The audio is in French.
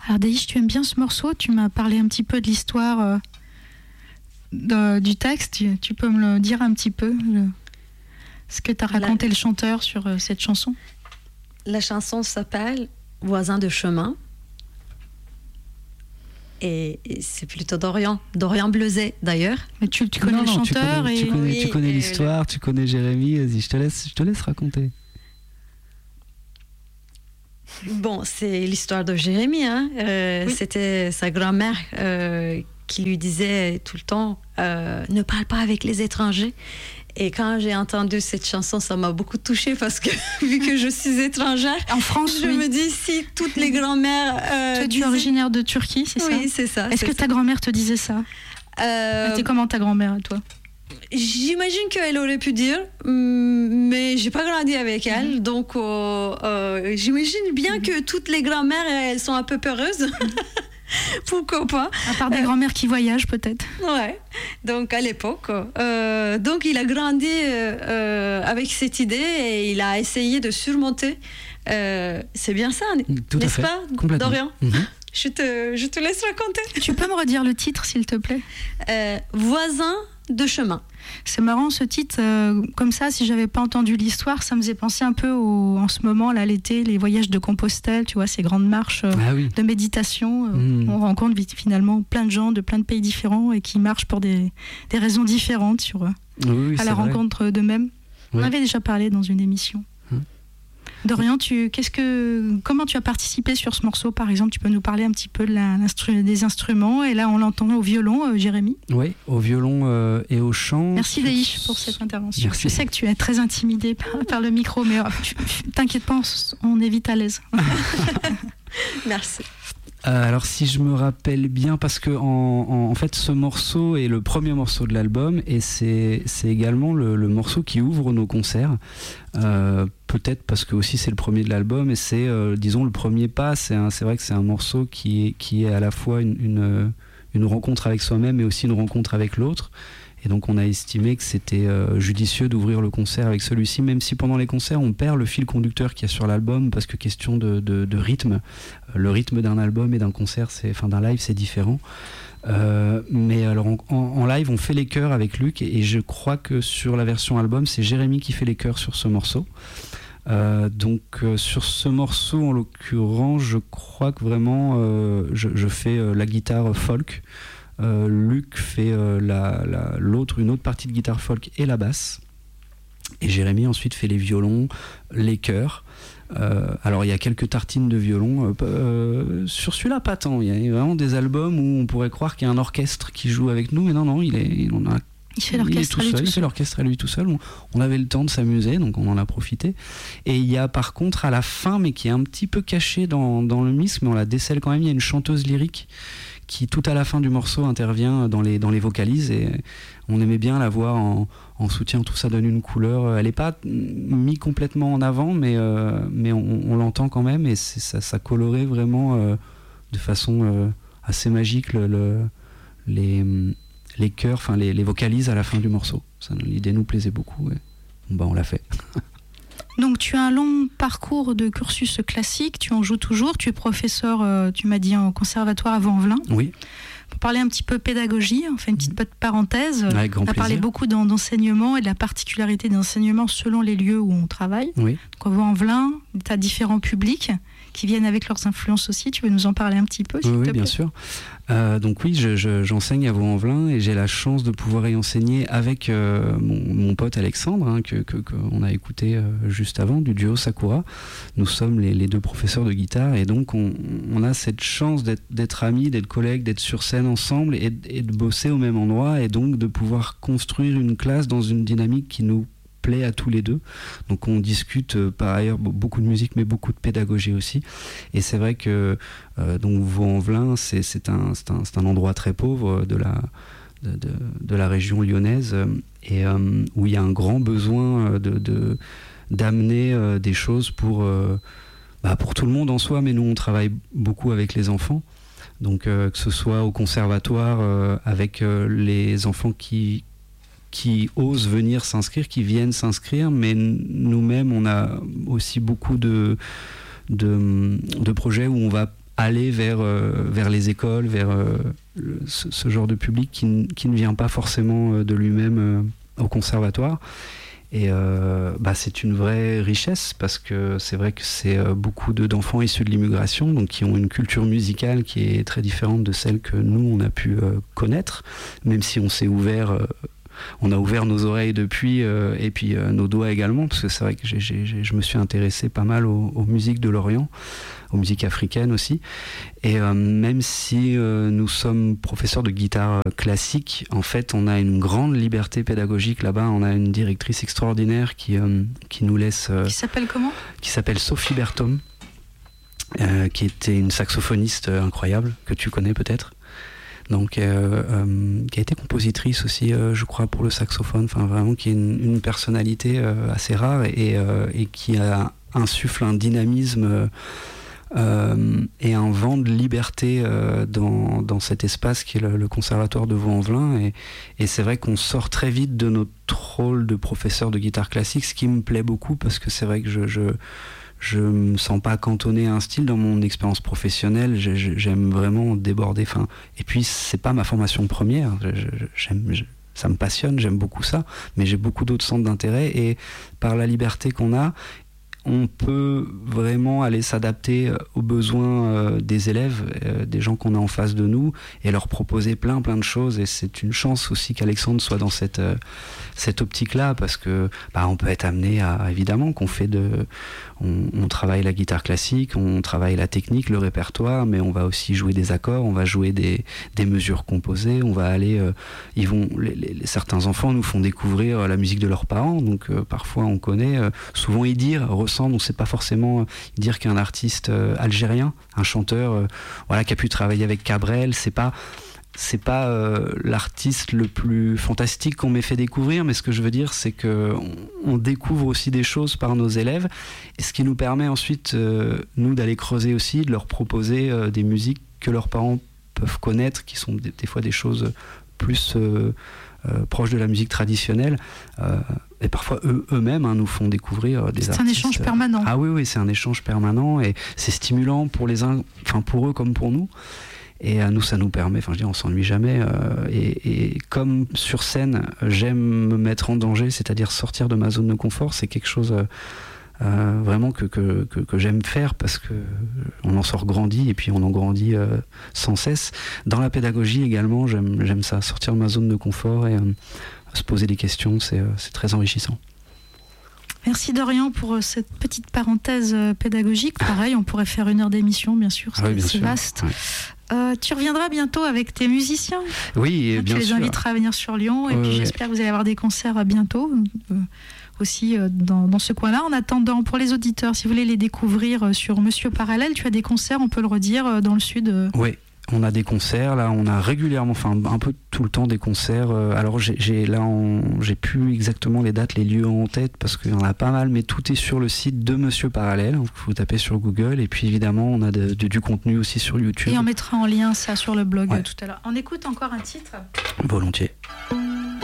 Alors Daïch, tu aimes bien ce morceau, tu m'as parlé un petit peu de l'histoire du texte, tu peux me le dire un petit peu ce que t'a raconté le chanteur sur cette chanson? La chanson s'appelle Voisin de chemin. Et c'est plutôt Dorian Bleuzet d'ailleurs. Mais tu connais le chanteur tu connais l'histoire, tu connais Jérémy, vas-y, je te laisse raconter. Bon, c'est l'histoire de Jérémy, hein. Oui. C'était sa grand-mère qui lui disait tout le temps ne parle pas avec les étrangers. Et quand j'ai entendu cette chanson, ça m'a beaucoup touchée parce que vu que je suis étrangère, en France, je me dis si toutes les grand-mères. Toi, tu es originaire de Turquie, c'est ça? Oui, c'est ça. Est-ce que ta grand-mère te disait ça? C'était comment ta grand-mère à toi? J'imagine qu'elle aurait pu dire, mais j'ai pas grandi avec elle, donc j'imagine bien que toutes les grand-mères elles sont un peu peureuses. Pourquoi pas? À part des grand-mères qui voyagent peut-être. Ouais. Donc à l'époque, donc il a grandi avec cette idée et il a essayé de surmonter. C'est bien ça, n'est-ce pas, Dorian? Je te laisse raconter. Tu peux me redire le titre, s'il te plaît? Voisin de chemin. C'est marrant ce titre, comme ça, si j'avais pas entendu l'histoire, ça me faisait penser un peu en ce moment, là, l'été, les voyages de Compostelle, tu vois, ces grandes marches de méditation. On rencontre finalement plein de gens de plein de pays différents et qui marchent pour des raisons différentes à la rencontre d'eux-mêmes. On avait déjà parlé dans une émission. Dorian, comment tu as participé sur ce morceau, par exemple? Tu peux nous parler un petit peu des instruments? Et là, on l'entend au violon, Jérémy. Oui, au violon et au chant. Merci Daïch pour cette intervention. Merci. Je sais que tu es très intimidé par le micro, mais t'inquiète pas, on est vite à l'aise. Merci. Alors si je me rappelle bien, parce que en fait ce morceau est le premier morceau de l'album et c'est également le morceau qui ouvre nos concerts, peut-être parce que aussi c'est le premier de l'album et c'est disons le premier pas. C'est vrai que c'est un morceau qui est à la fois une rencontre avec soi-même et aussi une rencontre avec l'autre. Et donc on a estimé que c'était judicieux d'ouvrir le concert avec celui-ci, même si pendant les concerts on perd le fil conducteur qu'il y a sur l'album, parce que question de rythme, le rythme d'un album et d'un concert, d'un live, c'est différent. Mais alors en live on fait les chœurs avec Luc et je crois que sur la version album c'est Jérémy qui fait les chœurs sur ce morceau. Donc sur ce morceau en l'occurrence je crois que vraiment je fais la guitare folk. Luc fait une autre partie de guitare folk et la basse, et Jérémy ensuite fait les violons, les chœurs. Alors il y a quelques tartines de violon sur celui-là, pas tant. Il y a vraiment des albums où on pourrait croire qu'il y a un orchestre qui joue avec nous, mais non, il fait l'orchestre à lui tout seul. On avait le temps de s'amuser, donc on en a profité. Et il y a par contre à la fin, mais qui est un petit peu caché dans le mix, mais on la décèle quand même, il y a une chanteuse lyrique qui tout à la fin du morceau intervient dans les vocalises, et on aimait bien la voir en soutien. Tout ça donne une couleur, elle n'est pas mise complètement en avant, mais on l'entend quand même, et ça colorait vraiment de façon assez magique les chœurs, les vocalises à la fin du morceau. L'idée nous plaisait beaucoup, et on l'a fait. Donc tu as un long parcours de cursus classique, tu en joues toujours, tu es professeur, tu m'as dit, en conservatoire à Vaux-en-Velin. Oui. Pour parler un petit peu pédagogie, on fait une petite parenthèse. Avec grand plaisir. On a parlé beaucoup d'enseignement et de la particularité des enseignements selon les lieux où on travaille. Oui. Donc à Vaux-en-Velin, tu as différents publics qui viennent avec leurs influences aussi. Tu veux nous en parler un petit peu, s'il te plaît? Oui, bien sûr. Donc oui, j'enseigne à Vaux-en-Velin et j'ai la chance de pouvoir y enseigner avec mon pote Alexandre, qu'on a écouté juste avant, du duo Sakura. Nous sommes les deux professeurs de guitare, et donc on a cette chance d'être amis, d'être collègues, d'être sur scène ensemble et de bosser au même endroit, et donc de pouvoir construire une classe dans une dynamique qui nous plaît à tous les deux. Donc on discute par ailleurs beaucoup de musique, mais beaucoup de pédagogie aussi. Et c'est vrai que donc Vaux-en-Velin, c'est un endroit très pauvre de la région lyonnaise, et où il y a un grand besoin d'amener des choses pour tout le monde en soi, mais nous on travaille beaucoup avec les enfants. Donc que ce soit au conservatoire avec les enfants qui osent venir s'inscrire, qui viennent s'inscrire, mais nous-mêmes on a aussi beaucoup de projets où on va aller vers les écoles, vers ce genre de public qui ne vient pas forcément de lui-même au conservatoire. Et c'est une vraie richesse parce que c'est vrai que c'est beaucoup d'enfants issus de l'immigration, donc qui ont une culture musicale qui est très différente de celle que nous on a pu connaître, même si on s'est ouvert. On a ouvert nos oreilles depuis et puis nos doigts également, parce que c'est vrai que je me suis intéressé pas mal aux musiques de l'Orient, aux musiques africaines aussi. Et même si nous sommes professeurs de guitare classique, en fait on a une grande liberté pédagogique là-bas. On a une directrice extraordinaire qui nous laisse... qui s'appelle comment ? Qui s'appelle Sophie Berthom, qui était une saxophoniste incroyable, que tu connais peut-être. Donc qui a été compositrice aussi, je crois, pour le saxophone, enfin vraiment qui est une personnalité assez rare et qui insuffle un dynamisme et un vent de liberté dans cet espace qui est le conservatoire de Vaux-en-Velin, et c'est vrai qu'on sort très vite de notre rôle de professeur de guitare classique, ce qui me plaît beaucoup parce que c'est vrai que je me sens pas cantonné à un style. Dans mon expérience professionnelle, j'aime vraiment déborder. Et puis c'est pas ma formation première. Ça me passionne, j'aime beaucoup ça, mais j'ai beaucoup d'autres centres d'intérêt, et par la liberté qu'on a, on peut vraiment aller s'adapter aux besoins des élèves, des gens qu'on a en face de nous, et leur proposer plein de choses. Et c'est une chance aussi qu'Alexandre soit dans cette optique-là, parce que on peut être amené à, évidemment, on travaille la guitare classique, on travaille la technique, le répertoire, mais on va aussi jouer des accords, on va jouer des mesures composées, on va aller... certains enfants nous font découvrir la musique de leurs parents, donc parfois on connaît, souvent ils ressentent, on ne sait pas forcément dire qu'un artiste algérien, un chanteur qui a pu travailler avec Cabrel, c'est pas l'artiste le plus fantastique qu'on m'ait fait découvrir, mais ce que je veux dire, c'est qu'on découvre aussi des choses par nos élèves, et ce qui nous permet ensuite, nous, d'aller creuser aussi, de leur proposer des musiques que leurs parents peuvent connaître, qui sont des fois des choses plus proches de la musique traditionnelle, et parfois eux-mêmes nous font découvrir des artistes. C'est un échange permanent. Ah oui, c'est un échange permanent, et c'est stimulant pour pour eux comme pour nous. Et nous, ça nous permet, on s'ennuie jamais. Et comme sur scène, j'aime me mettre en danger, c'est-à-dire sortir de ma zone de confort, c'est quelque chose vraiment que j'aime faire, parce que on en sort grandi, et puis on en grandit sans cesse. Dans la pédagogie également, j'aime ça, sortir de ma zone de confort et se poser des questions, c'est très enrichissant. Merci Dorian pour cette petite parenthèse pédagogique. Pareil, on pourrait faire 1 heure d'émission, bien sûr, c'est vaste. Ouais. Tu reviendras bientôt avec tes musiciens. Oui, bien sûr. Tu les inviteras à venir sur Lyon, et puis j'espère que vous allez avoir des concerts bientôt, aussi dans ce coin-là. En attendant, pour les auditeurs, si vous voulez les découvrir sur Monsieur Parallèle, tu as des concerts, on peut le redire, dans le sud. Oui. On a des concerts, là, on a régulièrement, un peu tout le temps des concerts. Alors j'ai plus exactement les dates, les lieux en tête, parce qu'il y en a pas mal, mais tout est sur le site de Monsieur Parallèle. Vous tapez sur Google, et puis évidemment on a du contenu aussi sur YouTube. Et on mettra en lien ça sur le blog tout à l'heure. On écoute encore un titre ? Volontiers.